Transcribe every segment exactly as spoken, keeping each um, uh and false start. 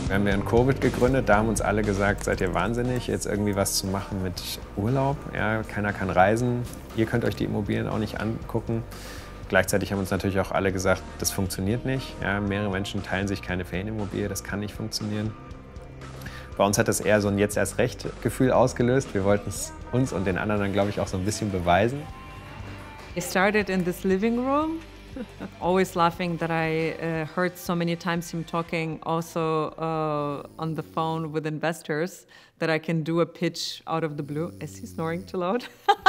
Wir haben ja in Covid gegründet, da haben uns alle gesagt, seid ihr wahnsinnig, jetzt irgendwie was zu machen mit Urlaub. Ja, keiner kann reisen, ihr könnt euch die Immobilien auch nicht angucken. Gleichzeitig haben uns natürlich auch alle gesagt, das funktioniert nicht. Ja, mehrere Menschen teilen sich keine Ferienimmobilie, das kann nicht funktionieren. Bei uns hat das eher so ein Jetzt-erst-recht-Gefühl ausgelöst. Wir wollten es uns und den anderen dann, glaube ich, auch so ein bisschen beweisen. I started in this living room. Always laughing that I uh, heard so many times him talking also uh, on the phone with investors that I can do a pitch out of the blue. Is he snoring too loud?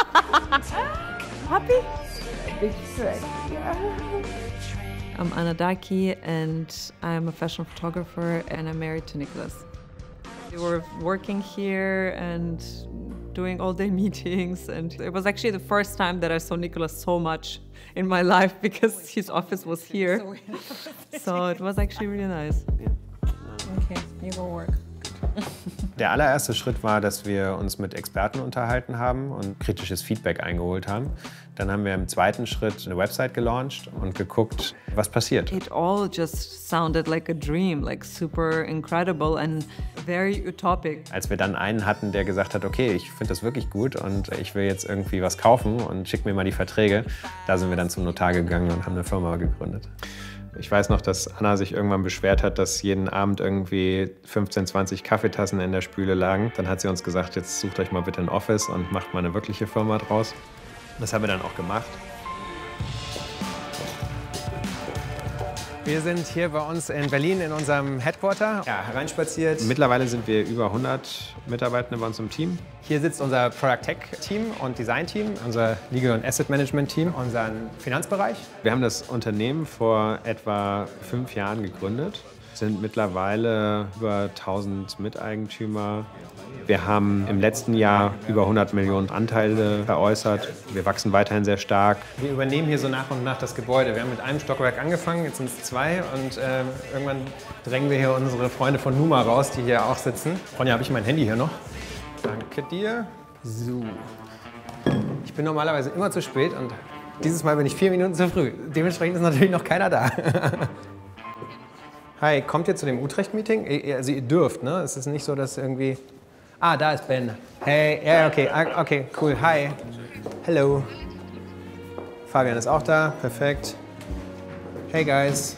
Happy? Big stretch, yeah. I'm Anna Daki and I'm a fashion photographer and I'm married to Nicholas. We were working here and doing all-day meetings, and it was actually the first time that I saw Nicholas so much in my life because his office was here. So it was actually really nice. Okay, you go work. Der allererste Schritt war, dass wir uns mit Experten unterhalten haben und kritisches Feedback eingeholt haben. Dann haben wir im zweiten Schritt eine Website gelauncht und geguckt, was passiert. It all just sounded like a dream, like super incredible and very utopic. Als wir dann einen hatten, der gesagt hat, okay, ich finde das wirklich gut und ich will jetzt irgendwie was kaufen und schick mir mal die Verträge, da sind wir dann zum Notar gegangen und haben eine Firma gegründet. Ich weiß noch, dass Anna sich irgendwann beschwert hat, dass jeden Abend irgendwie fünfzehn, zwanzig Kaffeetassen in der Spüle lagen. Dann hat sie uns gesagt, jetzt sucht euch mal bitte ein Office und macht mal eine wirkliche Firma draus. Das haben wir dann auch gemacht. Wir sind hier bei uns in Berlin in unserem Headquarter ja, hereinspaziert. Mittlerweile sind wir über hundert Mitarbeitende bei uns im Team. Hier sitzt unser Product Tech Team und Design Team, unser Legal und Asset Management Team, unseren Finanzbereich. Wir haben das Unternehmen vor etwa fünf Jahren gegründet, sind mittlerweile über tausend Miteigentümer. Wir haben im letzten Jahr über hundert Millionen Anteile veräußert. Wir wachsen weiterhin sehr stark. Wir übernehmen hier so nach und nach das Gebäude. Wir haben mit einem Stockwerk angefangen, jetzt sind es zwei. Und äh, irgendwann drängen wir hier unsere Freunde von Numa raus, die hier auch sitzen. Ronja, habe ich mein Handy hier noch? Danke dir. So. Ich bin normalerweise immer zu spät und dieses Mal bin ich vier Minuten zu früh. Dementsprechend ist natürlich noch keiner da. Hi, kommt ihr zu dem Utrecht-Meeting? Also ihr dürft, ne? Es ist nicht so, dass irgendwie... Ah, da ist Ben. Hey, ja, okay, okay, cool. Hi. Hello. Fabian ist auch da, perfekt. Hey, guys.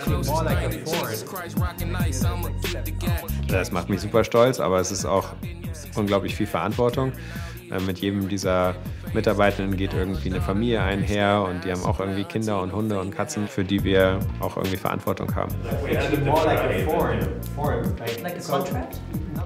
Das macht mich super stolz, aber es ist auch unglaublich viel Verantwortung. Mit jedem dieser Mitarbeitenden geht irgendwie eine Familie einher und die haben auch irgendwie Kinder und Hunde und Katzen, für die wir auch irgendwie Verantwortung haben. Like a contract?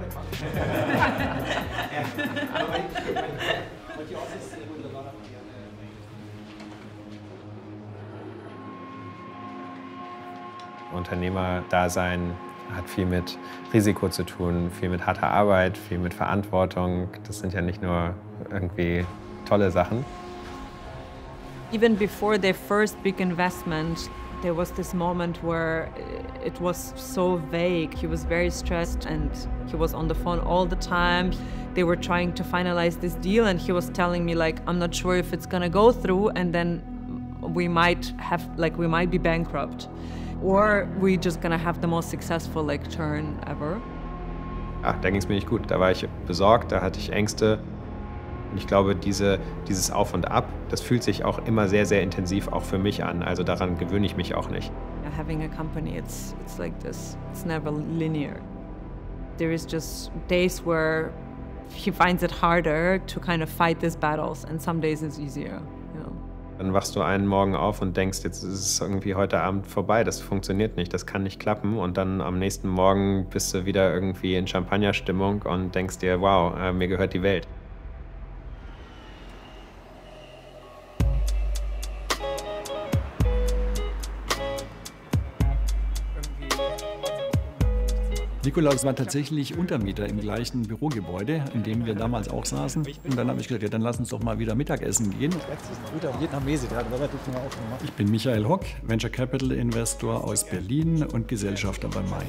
Unternehmerdasein hat viel mit Risiko zu tun, viel mit harter Arbeit, viel mit Verantwortung. Das sind ja nicht nur irgendwie tolle Sachen. Even before their first big investment, there was this moment where it was so vague. He was very stressed and he was on the phone all the time. They were trying to finalize this deal and he was telling me like, I'm not sure if it's gonna go through and then we might have, like we might be bankrupt. Or we just gonna have the most successful like turn ever. Ach, da ging es mir nicht gut. Da war ich besorgt, da hatte ich Ängste. Und ich glaube, diese, dieses Auf und Ab, das fühlt sich auch immer sehr, sehr intensiv auch für mich an. Also daran gewöhne ich mich auch nicht. Having a company, it's, it's like this. It's never linear. There is just days where he finds it harder to kind of fight these battles and some days it's easier. You know? Dann wachst du einen Morgen auf und denkst, jetzt ist es irgendwie heute Abend vorbei, das funktioniert nicht, das kann nicht klappen. Und dann am nächsten Morgen bist du wieder irgendwie in Champagnerstimmung und denkst dir, wow, äh, mir gehört die Welt. Nikolaus war tatsächlich Untermieter im gleichen Bürogebäude, in dem wir damals auch saßen. Und dann habe ich gesagt, ja, dann lass uns doch mal wieder Mittagessen gehen. Ich bin Michael Hock, Venture Capital Investor aus Berlin und Gesellschafter bei Main.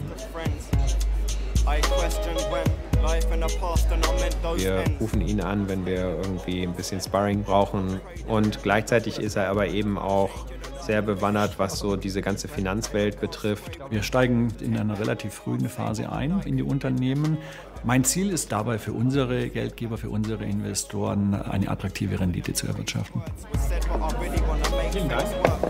Wir rufen ihn an, wenn wir irgendwie ein bisschen Sparring brauchen. Und gleichzeitig ist er aber eben auch sehr bewandert, was so diese ganze Finanzwelt betrifft. Wir steigen in einer relativ frühen Phase ein in die Unternehmen. Mein Ziel ist dabei für unsere Geldgeber, für unsere Investoren, eine attraktive Rendite zu erwirtschaften. Vielen Dank.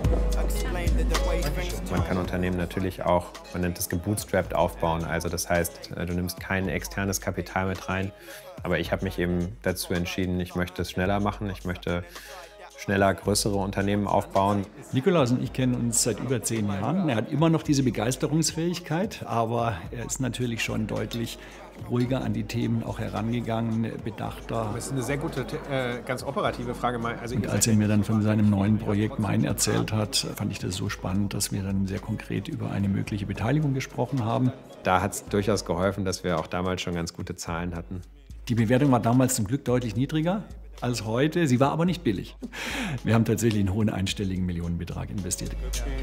Man kann Unternehmen natürlich auch, man nennt es gebootstrapped, aufbauen. Also das heißt, du nimmst kein externes Kapital mit rein. Aber ich habe mich eben dazu entschieden, ich möchte es schneller machen. Ich möchte schneller größere Unternehmen aufbauen. Nikolaus und ich kennen uns seit über zehn Jahren. Er hat immer noch diese Begeisterungsfähigkeit, aber er ist natürlich schon deutlich ruhiger an die Themen auch herangegangen, bedachter. Das ist eine sehr gute, äh, ganz operative Frage. Also und als er mir dann von seinem neuen Projekt Mein erzählt hat, fand ich das so spannend, dass wir dann sehr konkret über eine mögliche Beteiligung gesprochen haben. Da hat es durchaus geholfen, dass wir auch damals schon ganz gute Zahlen hatten. Die Bewertung war damals zum Glück deutlich niedriger als heute. Sie war aber nicht billig. Wir haben tatsächlich einen hohen einstelligen Millionenbetrag investiert.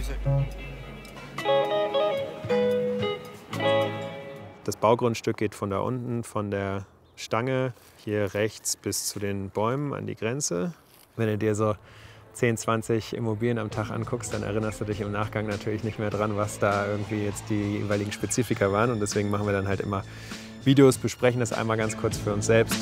Das Baugrundstück geht von da unten, von der Stange hier rechts bis zu den Bäumen an die Grenze. Wenn du dir so zehn, zwanzig Immobilien am Tag anguckst, dann erinnerst du dich im Nachgang natürlich nicht mehr dran, was da irgendwie jetzt die jeweiligen Spezifika waren. Und deswegen machen wir dann halt immer Videos, besprechen das einmal ganz kurz für uns selbst.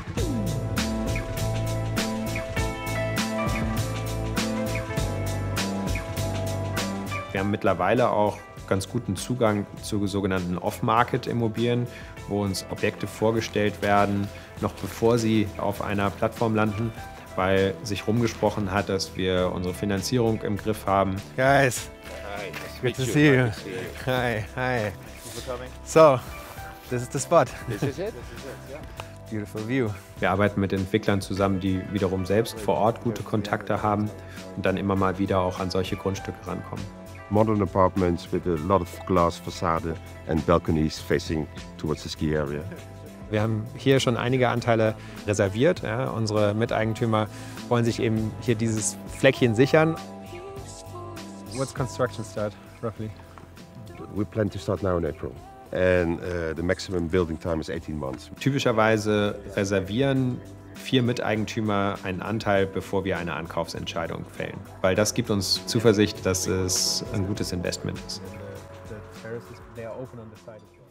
Wir haben mittlerweile auch ganz guten Zugang zu sogenannten Off-Market-Immobilien, wo uns Objekte vorgestellt werden, noch bevor sie auf einer Plattform landen, weil sich rumgesprochen hat, dass wir unsere Finanzierung im Griff haben. Guys, hi, good to see you. Hi, hi. So, this is the spot. This is it? Beautiful view. Wir arbeiten mit Entwicklern zusammen, die wiederum selbst vor Ort gute Kontakte haben und dann immer mal wieder auch an solche Grundstücke rankommen. Modern apartments with a lot of glass facade and balconies facing towards the ski area. Wir haben hier schon einige Anteile reserviert. Ja. Unsere Miteigentümer wollen sich eben hier dieses Fleckchen sichern. What's construction start, roughly? We plan to start now in April. And uh, the maximum building time is eighteen months. Typischerweise reservieren vier Miteigentümer einen Anteil, bevor wir eine Ankaufsentscheidung fällen. Weil das gibt uns Zuversicht, dass es ein gutes Investment ist.